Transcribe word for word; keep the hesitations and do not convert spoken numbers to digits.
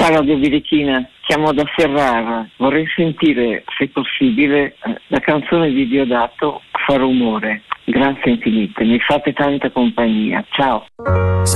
Radio Birichina, chiamo da Ferrara. Vorrei sentire, se possibile, la canzone di Diodato, Fa rumore. Grazie infinite, mi fate tanta compagnia. Ciao.